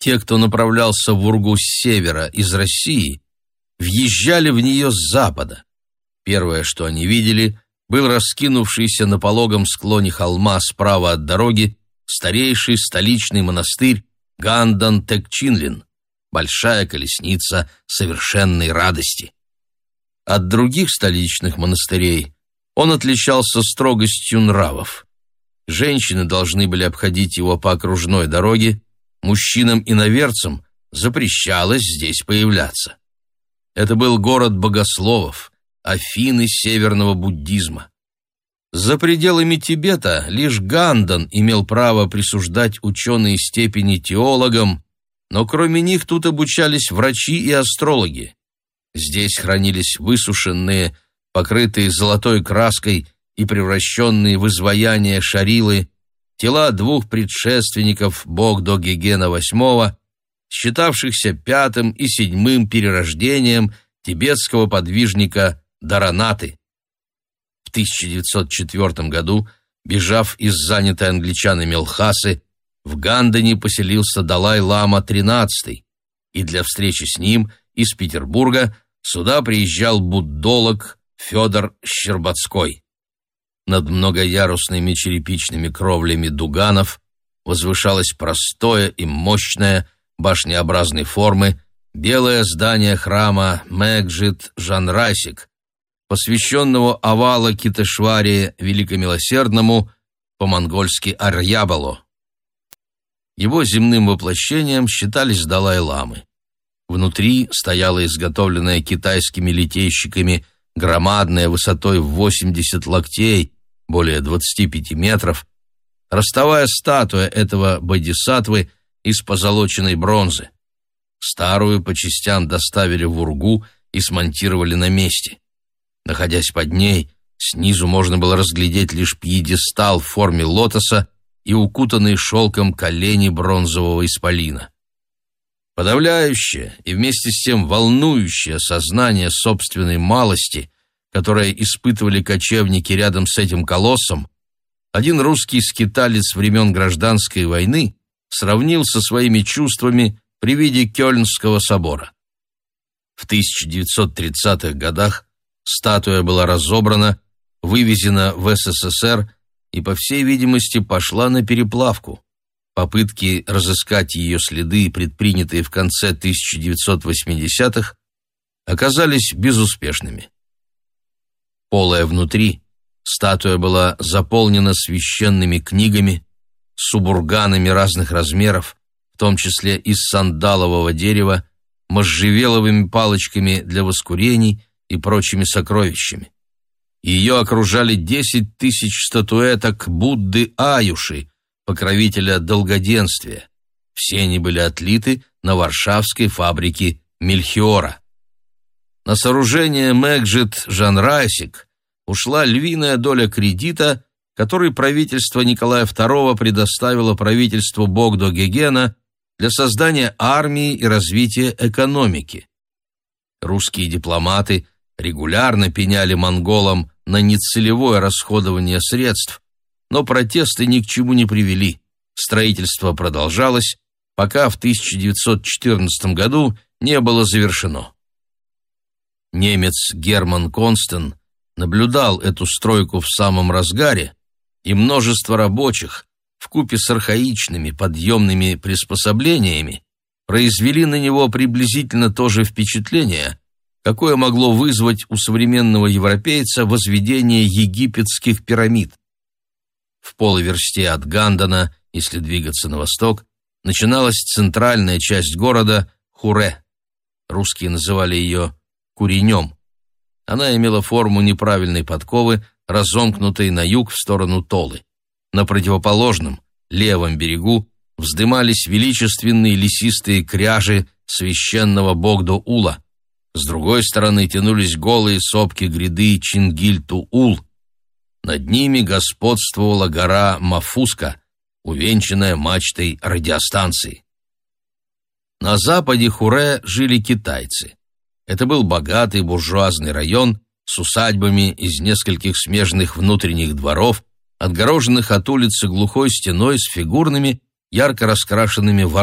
Те, кто направлялся в Ургу с севера, из России, въезжали в нее с запада. Первое, что они видели, был раскинувшийся на пологом склоне холма справа от дороги старейший столичный монастырь Гандан-Текчинлин, большая колесница совершенной радости. От других столичных монастырей он отличался строгостью нравов. Женщины должны были обходить его по окружной дороге, мужчинам-иноверцам запрещалось здесь появляться. Это был город богословов, Афины северного буддизма. За пределами Тибета лишь Гандан имел право присуждать ученые степени теологам, но кроме них тут обучались врачи и астрологи. Здесь хранились высушенные, покрытые золотой краской и превращенные в изваяние шарилы, тела двух предшественников Богдо-Гегена VIII, считавшихся пятым и седьмым перерождением тибетского подвижника Даранаты. В 1904 году, бежав из занятой англичанами Лхасы, в Гандане поселился Далай-лама XIII, и для встречи с ним из Петербурга сюда приезжал буддолог Федор Щербацкой. Над многоярусными черепичными кровлями дуганов возвышалось простое и мощное, башнеобразной формы, белое здание храма Мэгджит-Жанрайсик, посвященного Авала Китешвари Великомилосердному, по-монгольски Арьябало. Его земным воплощением считались Далай-ламы. Внутри стояла изготовленная китайскими литейщиками громадная высотой в 80 локтей, более 25 метров, ростовая статуя этого бодисаттвы из позолоченной бронзы. Старую по частям доставили в Ургу и смонтировали на месте. Находясь под ней, снизу можно было разглядеть лишь пьедестал в форме лотоса и укутанные шелком колени бронзового исполина. Подавляющее и вместе с тем волнующее сознание собственной малости, которое испытывали кочевники рядом с этим колоссом, один русский скиталец времен Гражданской войны сравнил со своими чувствами при виде Кёльнского собора. В 1930-х годах статуя была разобрана, вывезена в СССР и, по всей видимости, пошла на переплавку. Попытки разыскать ее следы, предпринятые в конце 1980-х, оказались безуспешными. Полая внутри, статуя была заполнена священными книгами, субурганами разных размеров, в том числе из сандалового дерева, можжевеловыми палочками для воскурений и прочими сокровищами. Ее окружали 10 тысяч статуэток Будды Аюши, покровителя долгоденствия. Все они были отлиты на варшавской фабрике Мельхиора. На сооружение Мэгджит-Жанрайсик ушла львиная доля кредита, который правительство Николая II предоставило правительству Богдо-Гегена для создания армии и развития экономики. Русские дипломаты регулярно пеняли монголам на нецелевое расходование средств, но протесты ни к чему не привели. Строительство продолжалось, пока в 1914 году не было завершено. Немец Герман Констен наблюдал эту стройку в самом разгаре, и множество рабочих, вкупе с архаичными подъемными приспособлениями, произвели на него приблизительно то же впечатление, какое могло вызвать у современного европейца возведение египетских пирамид. В полуверсте от Гандана, если двигаться на восток, начиналась центральная часть города Хуре. Русские называли ее Куренем. Она имела форму неправильной подковы, разомкнутой на юг в сторону Толы. На противоположном, левом берегу вздымались величественные лесистые кряжи священного Богдо-Ула. С другой стороны тянулись голые сопки гряды Чингиль-Ту-Ул. Над ними господствовала гора Мафуска, увенчанная мачтой радиостанции. На западе Хуре жили китайцы. Это был богатый буржуазный район с усадьбами из нескольких смежных внутренних дворов, отгороженных от улицы глухой стеной с фигурными, ярко раскрашенными